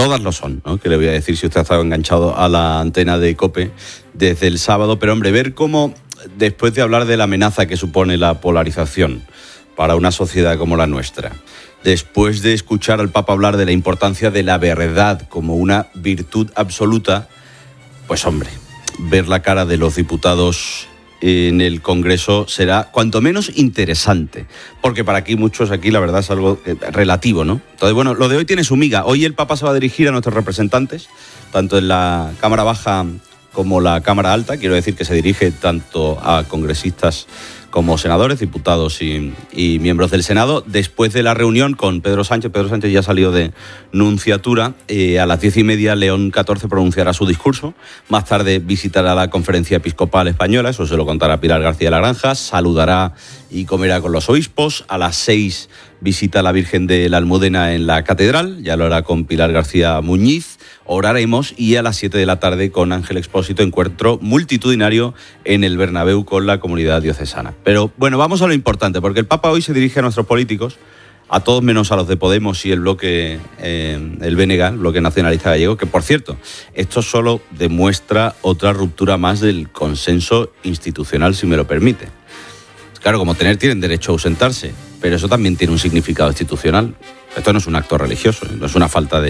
todas lo son, ¿no? Que le voy a decir si usted ha estado enganchado a la antena de COPE desde el sábado. Pero, hombre, ver cómo, después de hablar de la amenaza que supone la polarización para una sociedad como la nuestra, después de escuchar al Papa hablar de la importancia de la verdad como una virtud absoluta, pues, hombre, ver la cara de los diputados en el Congreso será cuanto menos interesante, porque para muchos aquí la verdad es algo relativo, ¿no? Entonces, bueno, lo de hoy tiene su miga. Hoy el Papa se va a dirigir a nuestros representantes, tanto en la Cámara Baja como la Cámara Alta. Quiero decir que se dirige tanto a congresistas como senadores, diputados y miembros del Senado, después de la reunión con Pedro Sánchez. Pedro Sánchez ya salió de nunciatura. A las 10:30 León XIV pronunciará su discurso. Más tarde visitará la Conferencia Episcopal Española, eso se lo contará Pilar García de la Granja. Saludará y comerá con los obispos. A las 6 visita a la Virgen de la Almudena en la Catedral, ya lo hará con Pilar García Muñiz. Oraremos y a las 7 de la tarde con Ángel Expósito, encuentro multitudinario en el Bernabéu con la comunidad diocesana. Pero bueno, vamos a lo importante, porque el Papa hoy se dirige a nuestros políticos, a todos menos a los de Podemos y el bloque, el BNG, el Bloque Nacionalista Gallego, que por cierto, esto solo demuestra otra ruptura más del consenso institucional, si me lo permite. Claro, como tienen derecho a ausentarse, pero eso también tiene un significado institucional. Esto no es un acto religioso, no es una falta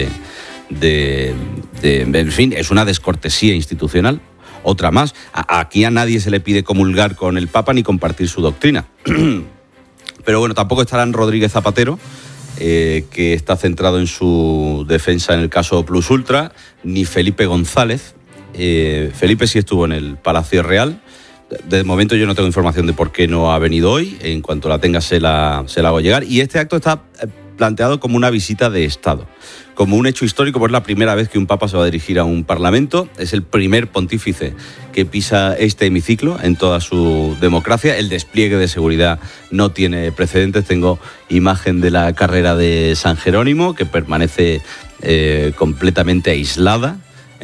en fin, es una descortesía institucional. Otra más. Aquí a nadie se le pide comulgar con el Papa ni compartir su doctrina. Pero bueno, tampoco estarán Rodríguez Zapatero, que está centrado en su defensa en el caso Plus Ultra, ni Felipe González. Felipe sí estuvo en el Palacio Real. De momento yo no tengo información de por qué no ha venido hoy. En cuanto la tenga se la hago llegar. Y este acto está planteado como una visita de Estado, como un hecho histórico, porque es la primera vez que un papa se va a dirigir a un parlamento. Es el primer pontífice que pisa este hemiciclo en toda su democracia. El despliegue de seguridad no tiene precedentes. Tengo imagen de la carrera de San Jerónimo, que permanece completamente aislada.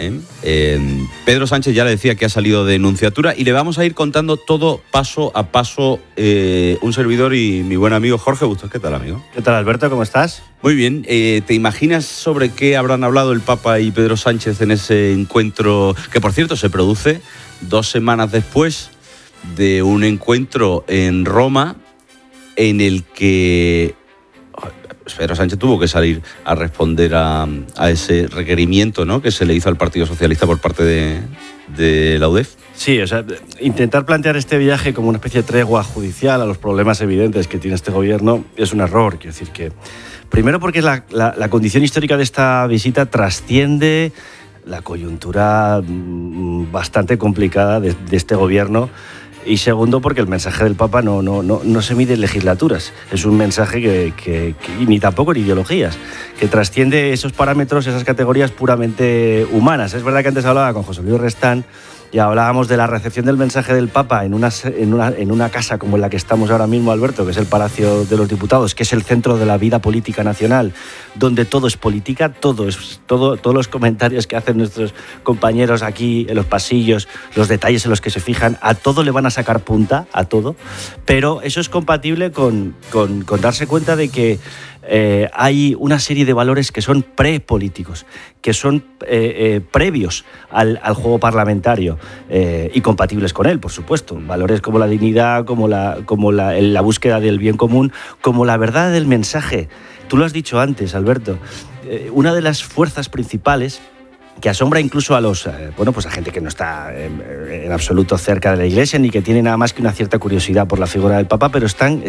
Pedro Sánchez ya le decía que ha salido de nunciatura y le vamos a ir contando todo paso a paso. Un servidor y mi buen amigo Jorge Bustos. ¿Qué tal, amigo? ¿Qué tal, Alberto? ¿Cómo estás? Muy bien. ¿Te imaginas sobre qué habrán hablado el Papa y Pedro Sánchez en ese encuentro, que por cierto se produce 2 semanas después de un encuentro en Roma en el que Pedro Sánchez tuvo que salir a responder a ese requerimiento, ¿no?, que se le hizo al Partido Socialista por parte de la UDEF? Sí, o sea, intentar plantear este viaje como una especie de tregua judicial a los problemas evidentes que tiene este gobierno es un error. Quiero decir que, primero porque la condición histórica de esta visita trasciende la coyuntura bastante complicada de este gobierno. Y segundo, porque el mensaje del Papa no se mide en legislaturas. Es un mensaje que ni tampoco en ideologías, que trasciende esos parámetros, esas categorías puramente humanas. Es verdad que antes hablaba con José Luis Restán y hablábamos de la recepción del mensaje del Papa en una casa como en la que estamos ahora mismo, Alberto, que es el Palacio de los Diputados, que es el centro de la vida política nacional, donde todo es política, todos los comentarios que hacen nuestros compañeros aquí en los pasillos, los detalles en los que se fijan, a todo le van a sacar punta, a todo, pero eso es compatible con darse cuenta de que hay una serie de valores que son prepolíticos, que son previos al juego parlamentario y compatibles con él, por supuesto. Valores como la dignidad, como la búsqueda del bien común, como la verdad del mensaje. Tú lo has dicho antes, Alberto. Una de las fuerzas principales que asombra incluso a a gente que no está en absoluto cerca de la Iglesia ni que tiene nada más que una cierta curiosidad por la figura del Papa, pero están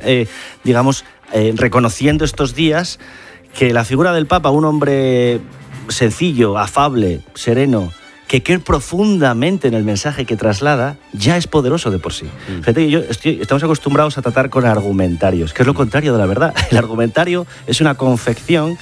reconociendo estos días que la figura del Papa, un hombre sencillo, afable, sereno, que cree profundamente en el mensaje que traslada, ya es poderoso de por sí. Fíjate que estamos acostumbrados a tratar con argumentarios, que es lo contrario de la verdad. El argumentario es una confección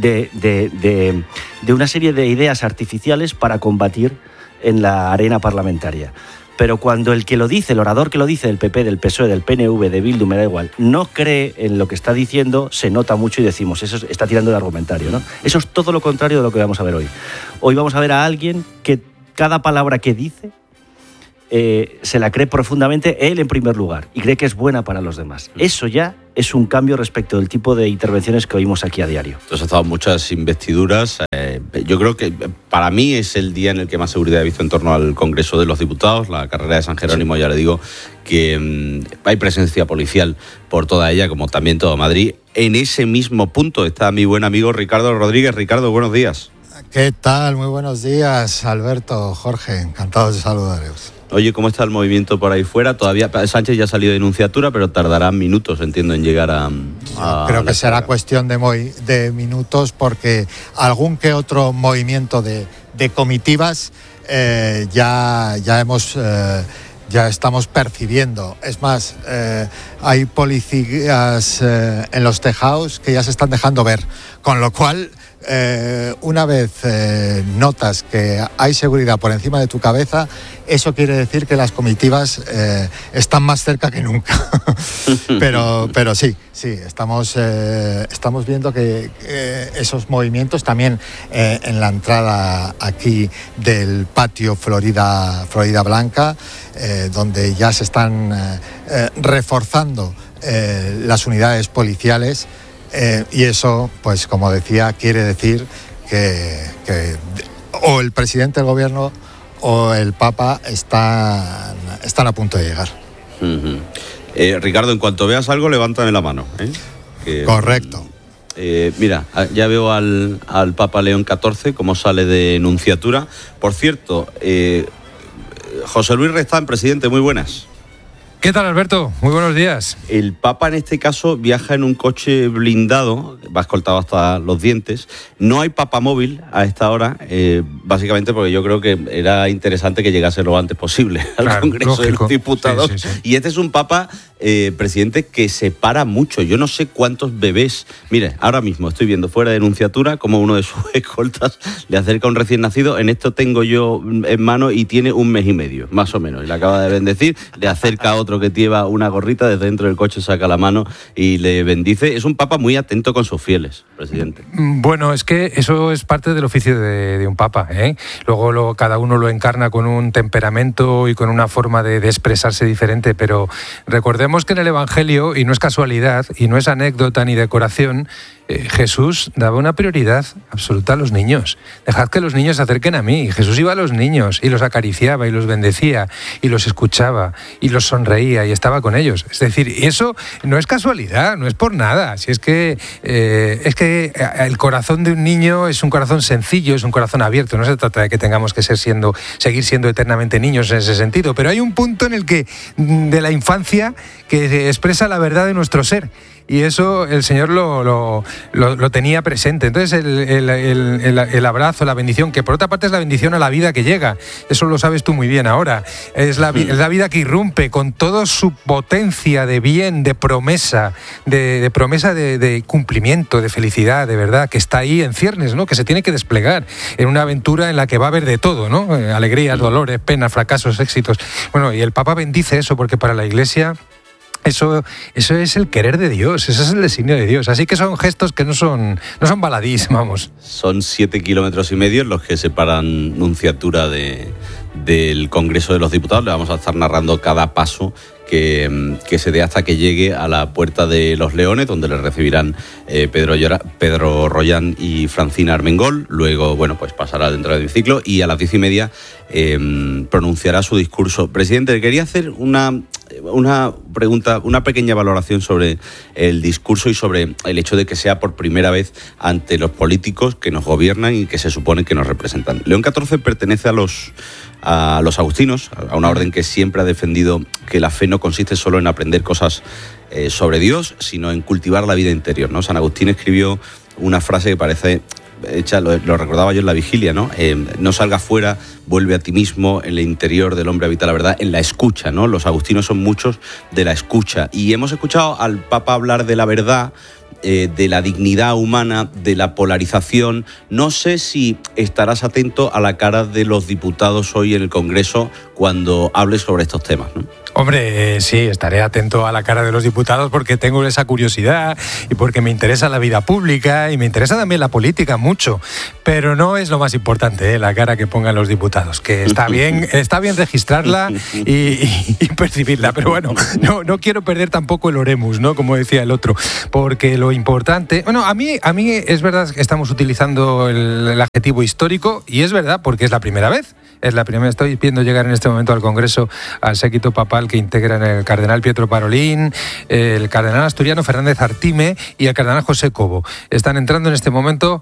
de una serie de ideas artificiales para combatir en la arena parlamentaria. Pero cuando el que lo dice, el orador que lo dice, del PP, del PSOE, del PNV, de Bildu, me da igual, no cree en lo que está diciendo, se nota mucho y decimos, eso está tirando de argumentario, ¿no? Eso es todo lo contrario de lo que vamos a ver hoy. Hoy vamos a ver a alguien que cada palabra que dice se la cree profundamente él en primer lugar y cree que es buena para los demás. Eso ya es un cambio respecto del tipo de intervenciones que oímos aquí a diario. Entonces, ha estado muchas investiduras. Yo creo que para mí es el día en el que más seguridad he visto en torno al Congreso de los Diputados, la carrera de San Jerónimo. Sí. Ya le digo que hay presencia policial por toda ella, como también todo Madrid. En ese mismo punto está mi buen amigo Ricardo Rodríguez. Ricardo, buenos días. ¿Qué tal? Muy buenos días, Alberto, Jorge. Encantados de saludaros. Oye, ¿cómo está el movimiento por ahí fuera? Todavía Sánchez ya ha salido de nunciatura, pero tardará minutos, entiendo, en llegar a creo que será cuestión de minutos, porque algún que otro movimiento de comitivas ya estamos percibiendo. Es más, hay policías en los tejados que ya se están dejando ver, con lo cual una vez notas que hay seguridad por encima de tu cabeza, eso quiere decir que las comitivas están más cerca que nunca. pero sí, estamos viendo que esos movimientos también en la entrada aquí del patio Florida Blanca, donde ya se están reforzando las unidades policiales. Y eso, pues como decía, quiere decir que o el presidente del gobierno o el Papa están a punto de llegar. Ricardo, en cuanto veas algo, levántame la mano. Correcto. Mira, ya veo al Papa León XIV como sale de nunciatura. Por cierto, José Luis Restán, presidente, muy buenas. ¿Qué tal, Alberto? Muy buenos días. El Papa en este caso viaja en un coche blindado, va escoltado hasta los dientes. No hay papamóvil a esta hora, básicamente porque yo creo que era interesante que llegase lo antes posible al Congreso de los Diputados. Sí. Y este es un Papa, presidente, que separa mucho. Yo no sé cuántos bebés. Mire, ahora mismo estoy viendo fuera de nunciatura como uno de sus escoltas le acerca a un recién nacido. En esto tengo yo en mano y tiene 1 mes y medio, más o menos. Y le acaba de bendecir, le acerca a otro que lleva una gorrita, desde dentro del coche saca la mano y le bendice. Es un Papa muy atento con sus fieles, presidente. Bueno, es que eso es parte del oficio de un Papa, ¿eh? Luego cada uno lo encarna con un temperamento y con una forma de expresarse diferente, pero recordemos que en el Evangelio, y no es casualidad, y no es anécdota ni decoración, Jesús daba una prioridad absoluta a los niños. Dejad que los niños se acerquen a mí. Jesús iba a los niños y los acariciaba y los bendecía y los escuchaba y los sonreía y estaba con ellos. Es decir, eso no es casualidad, no es por nada. Si es que el corazón de un niño es un corazón sencillo, es un corazón abierto. No se trata de que tengamos que seguir siendo eternamente niños en ese sentido, pero hay un punto en el que de la infancia que expresa la verdad de nuestro ser. Y eso el Señor lo tenía presente. Entonces el abrazo, la bendición, que por otra parte es la bendición a la vida que llega, eso lo sabes tú muy bien ahora, es la vida que irrumpe con toda su potencia de bien, de promesa, de promesa de cumplimiento, de felicidad, de verdad, que está ahí en ciernes, ¿no? Que se tiene que desplegar en una aventura en la que va a haber de todo, ¿no? Alegrías, dolores, penas, fracasos, éxitos. Bueno, y el Papa bendice eso porque para la Iglesia eso es el querer de Dios, ese es el designio de Dios. Así que son gestos que no son baladís, vamos. Son 7,5 kilómetros los que separan nunciatura del Congreso de los Diputados. Le vamos a estar narrando cada paso que se dé hasta que llegue a la Puerta de los Leones, donde le recibirán Pedro Rollán y Francina Armengol. Luego, pues pasará dentro del hemiciclo y a las 10:30 pronunciará su discurso. Presidente, quería hacer una pregunta, una pequeña valoración sobre el discurso y sobre el hecho de que sea por primera vez ante los políticos que nos gobiernan y que se supone que nos representan. León XIV pertenece a los agustinos, a una orden que siempre ha defendido que la fe no consiste solo en aprender cosas sobre Dios, sino en cultivar la vida interior, ¿no? San Agustín escribió una frase que parece hecha, lo recordaba yo en la vigilia, ¿no? No salgas fuera, vuelve a ti mismo, en el interior del hombre habita la verdad, en la escucha, ¿no? Los agustinos son muchos de la escucha. Y hemos escuchado al Papa hablar de la verdad, de la dignidad humana, de la polarización. No sé si estarás atento a la cara de los diputados hoy en el Congreso cuando hables sobre estos temas, ¿no? Hombre, sí, estaré atento a la cara de los diputados porque tengo esa curiosidad y porque me interesa la vida pública y me interesa también la política mucho, pero no es lo más importante, la cara que pongan los diputados, que está bien registrarla y percibirla, pero bueno, no quiero perder tampoco el oremus, ¿no? Como decía el otro, porque lo importante, bueno, a mí es verdad que estamos utilizando el adjetivo histórico y es verdad porque es la primera vez. Estoy viendo llegar en este momento al Congreso al séquito papal que integran el cardenal Pietro Parolín, el cardenal asturiano Fernández Artime y el cardenal José Cobo. Están entrando en este momento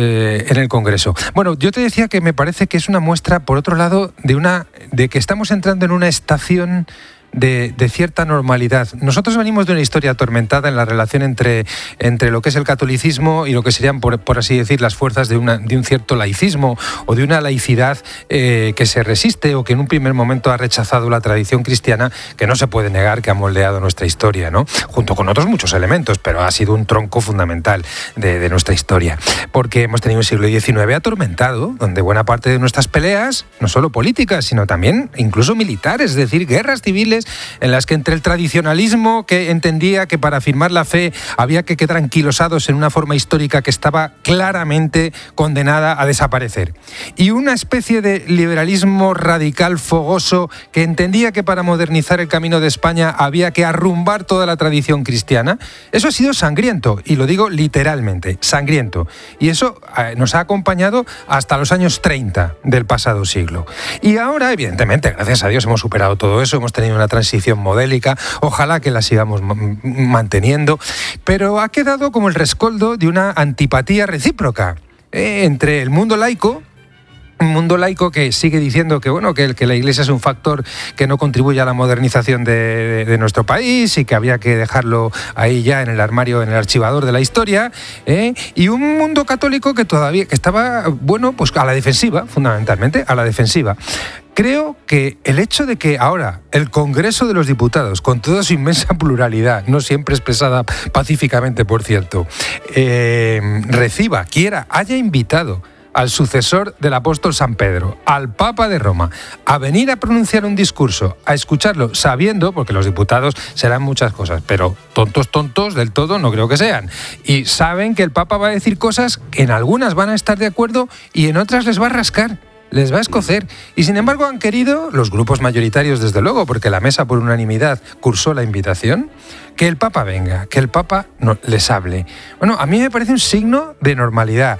en el Congreso. Bueno, yo te decía que me parece que es una muestra, por otro lado, de que estamos entrando en una estación de cierta normalidad. Nosotros venimos de una historia atormentada en la relación entre lo que es el catolicismo y lo que serían, por así decir, las fuerzas de un cierto laicismo o de una laicidad que se resiste o que en un primer momento ha rechazado la tradición cristiana, que no se puede negar que ha moldeado nuestra historia, ¿no? Junto con otros muchos elementos, pero ha sido un tronco fundamental de nuestra historia. Porque hemos tenido un siglo XIX atormentado, donde buena parte de nuestras peleas, no solo políticas, sino también incluso militares, es decir, guerras civiles en las que entre el tradicionalismo que entendía que para afirmar la fe había que quedar anquilosados en una forma histórica que estaba claramente condenada a desaparecer, y una especie de liberalismo radical fogoso que entendía que para modernizar el camino de España había que arrumbar toda la tradición cristiana, eso ha sido sangriento, y lo digo literalmente, sangriento, y eso nos ha acompañado hasta los años 30 del pasado siglo. Y ahora, evidentemente, gracias a Dios hemos superado todo eso, hemos tenido una transición modélica, ojalá que la sigamos manteniendo, pero ha quedado como el rescoldo de una antipatía recíproca entre el mundo laico, un mundo laico que sigue diciendo que la Iglesia es un factor que no contribuye a la modernización de nuestro país y que había que dejarlo ahí ya en el armario, en el archivador de la historia, y un mundo católico que estaba, pues a la defensiva, fundamentalmente, a la defensiva. Creo que el hecho de que ahora el Congreso de los Diputados, con toda su inmensa pluralidad, no siempre expresada pacíficamente, por cierto, haya invitado al sucesor del apóstol San Pedro, al Papa de Roma, a venir a pronunciar un discurso, a escucharlo, sabiendo, porque los diputados serán muchas cosas, pero tontos del todo no creo que sean, y saben que el Papa va a decir cosas que en algunas van a estar de acuerdo y en otras les va a rascar, les va a escocer, y sin embargo han querido, los grupos mayoritarios desde luego, porque la mesa por unanimidad cursó la invitación, que el Papa venga, que el Papa les hable. Bueno, a mí me parece un signo de normalidad.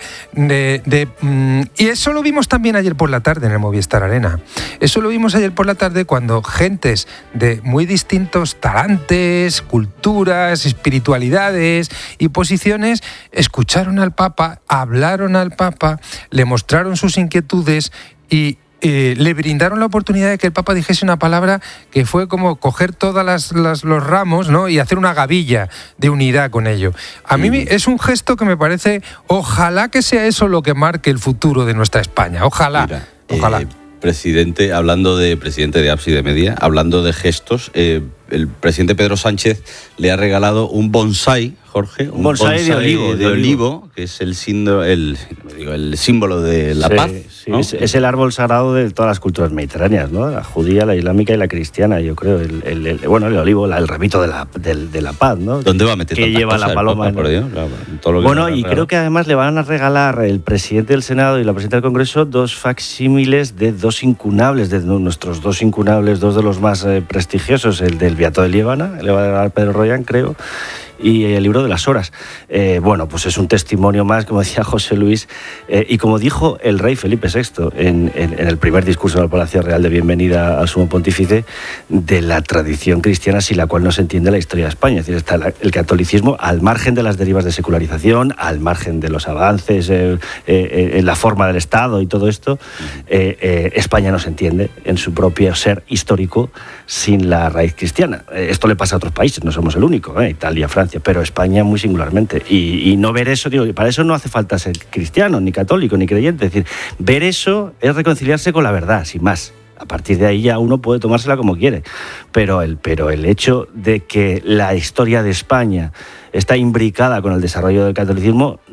Y eso lo vimos también ayer por la tarde en el Movistar Arena. Eso lo vimos ayer por la tarde cuando gentes de muy distintos talantes, culturas, espiritualidades y posiciones escucharon al Papa, hablaron al Papa, le mostraron sus inquietudes y le brindaron la oportunidad de que el Papa dijese una palabra que fue como coger todos los ramos, ¿no? Y hacer una gavilla de unidad con ello. A mí es un gesto que me parece, ojalá que sea eso lo que marque el futuro de nuestra España. Ojalá. Mira, ojalá. Hablando de presidente de Ábside Media, hablando de gestos, el presidente Pedro Sánchez le ha regalado un bonsái, Jorge, un bonsái de olivo, que es el símbolo de la paz. Sí, ¿no? es el árbol sagrado de todas las culturas mediterráneas, ¿no? La judía, la islámica y la cristiana, yo creo. El olivo, el ramito de la paz, ¿no? ¿Dónde va a meter que lleva la paloma? Por Dios, claro, todo lo que bueno, y creo que además le van a regalar el presidente del Senado y la presidenta del Congreso dos facsímiles de dos incunables, de nuestros dos incunables, dos de los más prestigiosos, el del Beato de Liébana, le va a regalar Pedro Rollán, creo, y el libro de las horas. Pues es un testimonio más, como decía José Luis, y como dijo el rey Felipe VI en el primer discurso del Palacio Real de bienvenida al Sumo Pontífice, de la tradición cristiana sin la cual no se entiende la historia de España. Es decir, está el catolicismo al margen de las derivas de secularización, al margen de los avances en la forma del Estado y todo esto. España no se entiende en su propio ser histórico sin la raíz cristiana. Esto le pasa a otros países, no somos el único, Italia, Francia, pero España muy singularmente. Y no ver eso, para eso no hace falta ser cristiano, ni católico, ni creyente. Es decir, ver eso es reconciliarse con la verdad, sin más. A partir de ahí ya uno puede tomársela como quiere. Pero el hecho de que la historia de España está imbricada con el desarrollo del catolicismo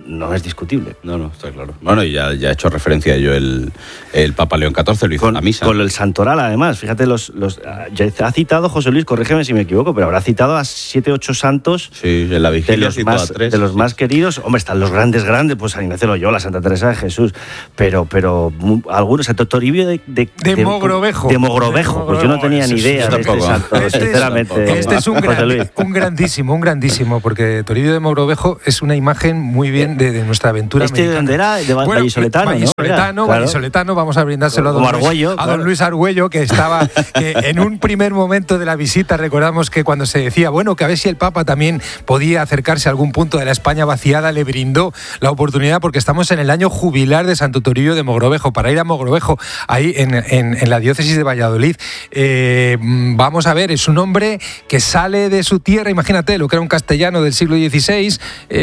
no es discutible. No, está claro. Bueno, y ya ha hecho referencia a ello el Papa León XIV, lo hizo en la misa. Con el santoral, además. Fíjate, ya ha citado, José Luis, corrígeme si me equivoco, pero habrá citado a 7, 8 santos. Sí, en la vigilia citó a 3. De los más queridos. Hombre, están los grandes, pues San Ignacio de Loyola, Santa Teresa de Jesús, pero algunos, Santo Toribio de Mogrovejo. De Mogrovejo, pues yo no tenía ni idea de este santo, sinceramente. Este es un grandísimo, porque Toribio de Mogrovejo es una imagen muy bien de nuestra aventura americana. ¿De dónde era? De Vallisoletano, Vallisoletano, vamos a brindárselo a don Luis Argüello, que estaba en un primer momento de la visita. Recordamos que cuando se decía, que a ver si el Papa también podía acercarse a algún punto de la España vaciada, le brindó la oportunidad, porque estamos en el año jubilar de Santo Toribio de Mogrovejo, para ir a Mogrovejo, ahí en la diócesis de Valladolid. Vamos a ver, es un hombre que sale de su tierra, imagínate, lo que era un castellano del siglo XVI,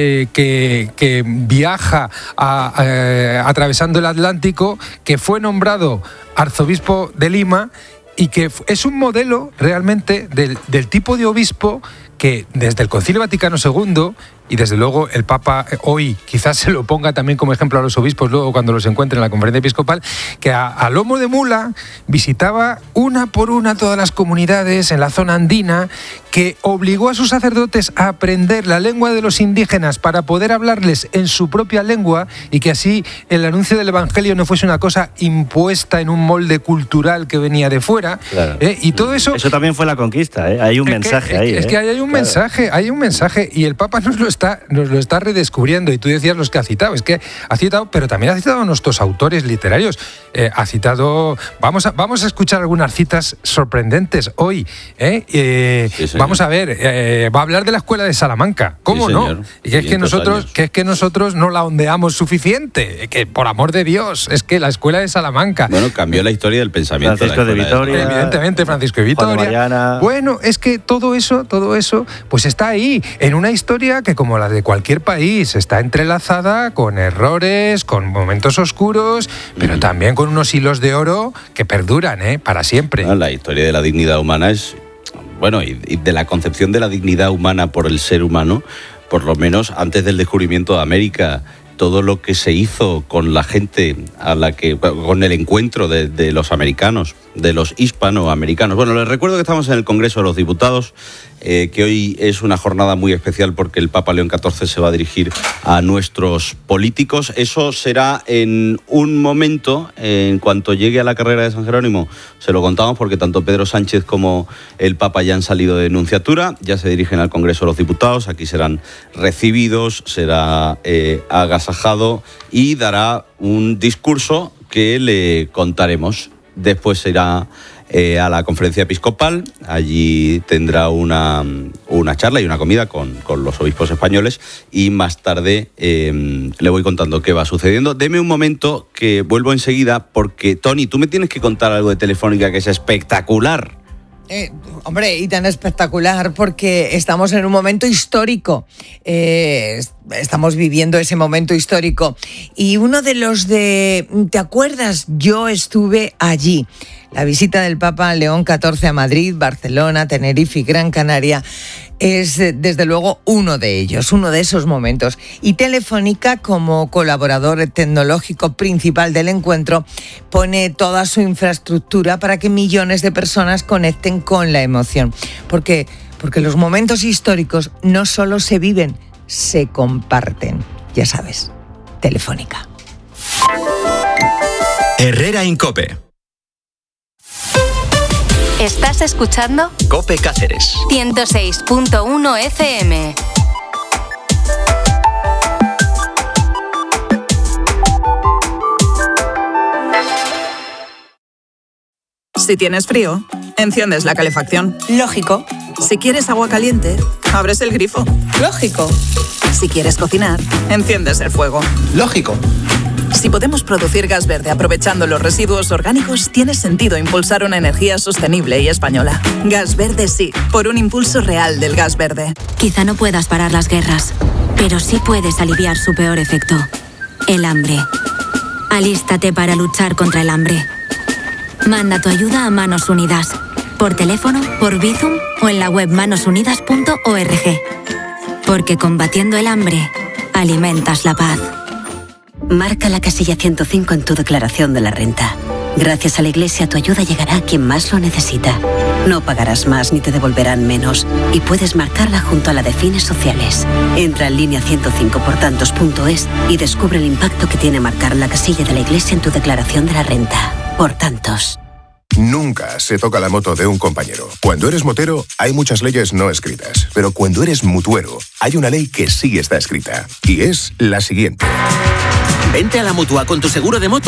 que viaja atravesando el Atlántico, que fue nombrado arzobispo de Lima y que es un modelo realmente del tipo de obispo que desde el Concilio Vaticano II, y desde luego el Papa hoy quizás se lo ponga también como ejemplo a los obispos luego cuando los encuentre en la conferencia episcopal, que a lomo de mula visitaba una por una todas las comunidades en la zona andina, que obligó a sus sacerdotes a aprender la lengua de los indígenas para poder hablarles en su propia lengua, y que así el anuncio del Evangelio no fuese una cosa impuesta en un molde cultural que venía de fuera. Claro. Y todo eso también fue la conquista, hay un mensaje ahí. Es que hay un mensaje, y el Papa nos lo está redescubriendo. Y tú decías los que ha citado, pero también ha citado a nuestros autores literarios. Ha citado, vamos a escuchar algunas citas sorprendentes hoy. Sí, vamos a ver, va a hablar de la escuela de Salamanca. ¿Cómo sí, no? Y es que nosotros no la ondeamos suficiente. Que por amor de Dios, es que la escuela de Salamanca. Bueno, cambió la historia del pensamiento. Francisco de Vitoria. Evidentemente, Francisco de Vitoria. Bueno, es que todo eso, pues está ahí, en una historia que, como la de cualquier país, está entrelazada con errores, con momentos oscuros, pero también con unos hilos de oro que perduran, para siempre. No, la historia de la dignidad humana es, y de la concepción de la dignidad humana por el ser humano, por lo menos antes del descubrimiento de América, todo lo que se hizo con la gente con el encuentro de los americanos, de los hispanoamericanos. Bueno, les recuerdo que estamos en el Congreso de los Diputados, que hoy es una jornada muy especial porque el Papa León XIV se va a dirigir a nuestros políticos. Eso será en un momento, en cuanto llegue a la carrera de San Jerónimo, se lo contamos, porque tanto Pedro Sánchez como el Papa ya han salido de nunciatura, ya se dirigen al Congreso de los Diputados, aquí serán recibidos, será agasajado y dará un discurso que le contaremos. Después se irá a la conferencia episcopal, allí tendrá una charla y una comida con los obispos españoles, y más tarde le voy contando qué va sucediendo. Deme un momento, que vuelvo enseguida, porque Tony, tú me tienes que contar algo de Telefónica que es espectacular. Hombre, y tan espectacular porque estamos en un momento histórico. Estamos viviendo ese momento histórico. Y uno de los ¿te acuerdas? Yo estuve allí. La visita del Papa León XIV a Madrid, Barcelona, Tenerife y Gran Canaria es desde luego uno de ellos, uno de esos momentos. Y Telefónica, como colaborador tecnológico principal del encuentro, pone toda su infraestructura para que millones de personas conecten con la emoción. Porque los momentos históricos no solo se viven, se comparten. Ya sabes, Telefónica. Herrera en COPE. ¿Estás escuchando? COPE Cáceres 106.1 FM. Si tienes frío, enciendes la calefacción. Lógico. Si quieres agua caliente, abres el grifo. Lógico. Si quieres cocinar, enciendes el fuego. Lógico. Si podemos producir gas verde aprovechando los residuos orgánicos, tiene sentido impulsar una energía sostenible y española. Gas verde sí, por un impulso real del gas verde. Quizá no puedas parar las guerras, pero sí puedes aliviar su peor efecto, el hambre. Alístate para luchar contra el hambre. Manda tu ayuda a Manos Unidas, por teléfono, por Bizum o en la web manosunidas.org. Porque combatiendo el hambre, alimentas la paz. Marca la casilla 105 en tu declaración de la renta. Gracias a la Iglesia, tu ayuda llegará a quien más lo necesita. No pagarás más ni te devolverán menos. Y puedes marcarla junto a la de fines sociales. Entra en línea 105portantos.es y descubre el impacto que tiene marcar la casilla de la Iglesia en tu declaración de la renta. Por tantos. Nunca se toca la moto de un compañero. Cuando eres motero, hay muchas leyes no escritas. Pero cuando eres mutuero, hay una ley que sí está escrita. Y es la siguiente. Vente a la Mutua con tu seguro de moto